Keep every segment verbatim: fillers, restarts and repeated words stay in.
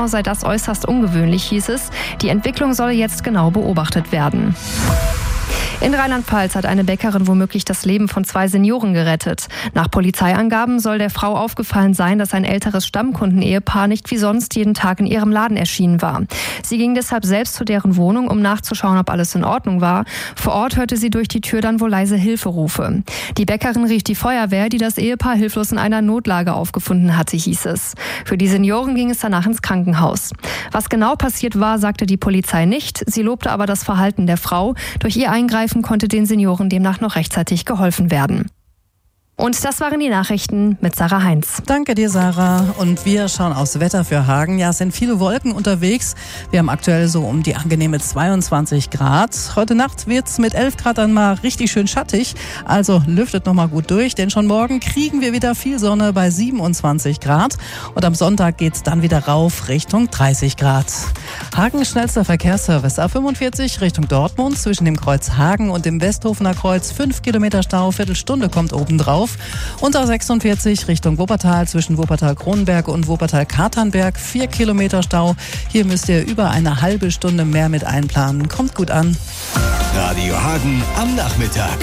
Saison sei das äußerst ungewöhnlich, hieß es. Die Entwicklung solle jetzt genau beobachtet werden. In Rheinland-Pfalz hat eine Bäckerin womöglich das Leben von zwei Senioren gerettet. Nach Polizeiangaben soll der Frau aufgefallen sein, dass ein älteres Stammkunden-Ehepaar nicht wie sonst jeden Tag in ihrem Laden erschienen war. Sie ging deshalb selbst zu deren Wohnung, um nachzuschauen, ob alles in Ordnung war. Vor Ort hörte sie durch die Tür dann wohl leise Hilferufe. Die Bäckerin rief die Feuerwehr, die das Ehepaar hilflos in einer Notlage aufgefunden hatte, hieß es. Für die Senioren ging es danach ins Krankenhaus. Was genau passiert war, sagte die Polizei nicht. Sie lobte aber das Verhalten der Frau. Durch ihr Eingreifen konnte den Senioren demnach noch rechtzeitig geholfen werden. Und das waren die Nachrichten mit Sarah Heinz. Danke dir, Sarah. Und wir schauen aufs Wetter für Hagen. Ja, es sind viele Wolken unterwegs. Wir haben aktuell so um die angenehme zweiundzwanzig Grad. Heute Nacht wird's mit elf Grad dann mal richtig schön schattig. Also lüftet noch mal gut durch, denn schon morgen kriegen wir wieder viel Sonne bei siebenundzwanzig Grad. Und am Sonntag geht's dann wieder rauf Richtung dreißig Grad. Hagen schnellster Verkehrsservice A fünfundvierzig Richtung Dortmund zwischen dem Kreuz Hagen und dem Westhofener Kreuz. Fünf Kilometer Stau, Viertelstunde kommt oben drauf. Und A sechsundvierzig Richtung Wuppertal zwischen Wuppertal-Kronenberg und Wuppertal-Katernberg. Vier Kilometer Stau. Hier müsst ihr über eine halbe Stunde mehr mit einplanen. Kommt gut an. Radio Hagen am Nachmittag.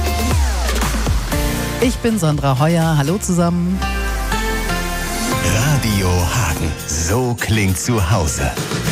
Ich bin Sandra Heuer. Hallo zusammen. Radio Hagen. So klingt zu Hause.